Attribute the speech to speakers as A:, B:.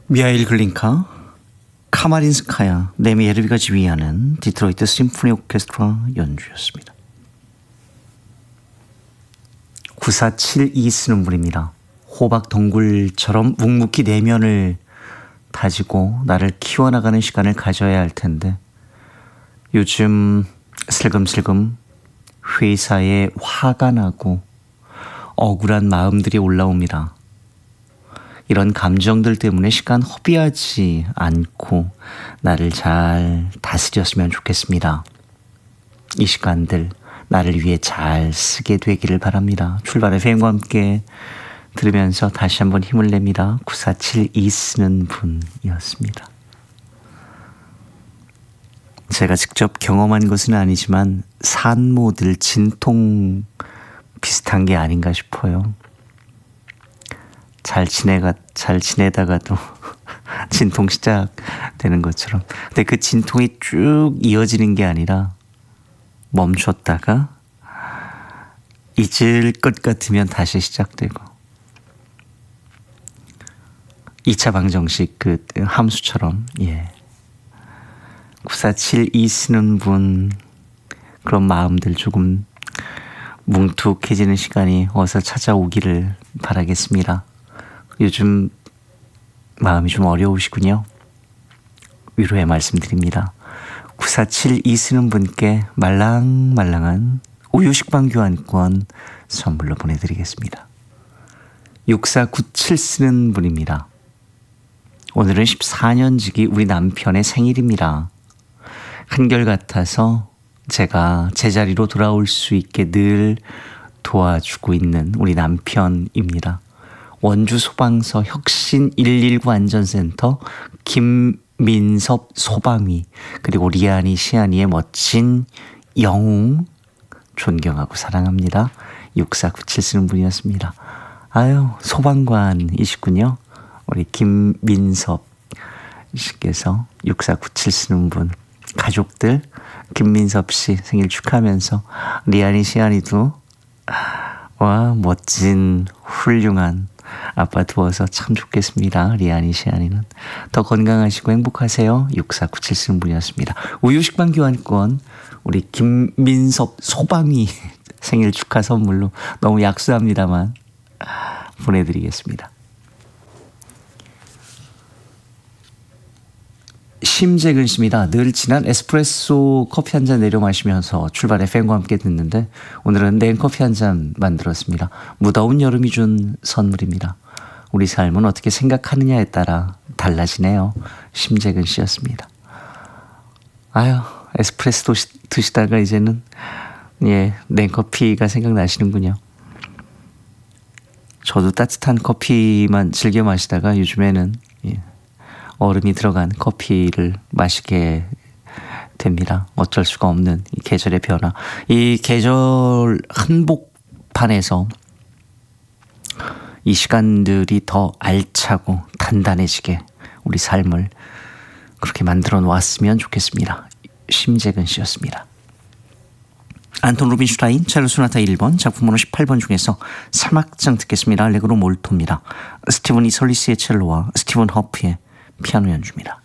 A: 미하일 글린카, 카마린스카야, 네미 예르비가 지휘하는 디트로이트 심포니 오케스트라 연주였습니다. 9472 쓰는 분입니다. 호박 덩굴처럼 묵묵히 내면을 다지고 나를 키워나가는 시간을 가져야 할 텐데 요즘 슬금슬금 회사에 화가 나고 억울한 마음들이 올라옵니다. 이런 감정들 때문에 시간 허비하지 않고 나를 잘 다스렸으면 좋겠습니다. 이 시간들 나를 위해 잘 쓰게 되기를 바랍니다. 출발의 FM과 함께 들으면서 다시 한번 힘을 냅니다. 9472 쓰는 분이었습니다. 제가 직접 경험한 것은 아니지만 산모들 진통 비슷한 게 아닌가 싶어요. 잘 지내다가도 진통 시작되는 것처럼. 근데 그 진통이 쭉 이어지는 게 아니라 멈췄다가 잊을 것 같으면 다시 시작되고 2차 방정식 그 함수처럼. 9472 쓰는 분 그런 마음들 조금 뭉툭해지는 시간이 어서 찾아오기를 바라겠습니다. 요즘 마음이 좀 어려우시군요. 위로의 말씀드립니다. 9472 쓰는 분께 말랑말랑한 우유식빵 교환권 선물로 보내드리겠습니다. 6497 쓰는 분입니다. 오늘은 14년지기 우리 남편의 생일입니다. 한결같아서 제가 제자리로 돌아올 수 있게 늘 도와주고 있는 우리 남편입니다. 원주 소방서 혁신 119 안전센터 김민섭 소방위 그리고 리안이 시안이의 멋진 영웅 존경하고 사랑합니다. 6497 쓰는 분이었습니다. 아유, 소방관이시군요. 우리 김민섭 씨께서 6497 쓰는 분 가족들 김민섭 씨 생일 축하하면서 리안이 시안이도 와 멋진 훌륭한 아빠 두어서 참 좋겠습니다. 리안이 시안이는 더 건강하시고 행복하세요. 6497 쓰는 분이었습니다. 우유식빵 교환권 우리 김민섭 소방이 생일 축하 선물로 너무 약수합니다만 보내드리겠습니다. 심재근 씨입니다. 늘 진한 에스프레소 커피 한 잔 내려 마시면서 출발의 팬과 함께 듣는데 오늘은 냉커피 한 잔 만들었습니다. 무더운 여름이 준 선물입니다. 우리 삶은 어떻게 생각하느냐에 따라 달라지네요. 심재근 씨였습니다. 아유, 에스프레소 드시다가 이제는 냉커피가 생각나시는군요. 저도 따뜻한 커피만 즐겨 마시다가 요즘에는 얼음이 들어간 커피를 마시게 됩니다. 어쩔 수가 없는 이 계절의 변화. 이 계절 한복판에서 이 시간들이 더 알차고 단단해지게 우리 삶을 그렇게 만들어 놓았으면 좋겠습니다. 심재근 씨였습니다. 안톤 루빈슈타인 첼로 소나타 1번 작품번호 18번 중에서 3악장 듣겠습니다. 알레그로 몰토입니다. 스티븐 이설리스의 첼로와 스티븐 허프의 피아노 연주입니다.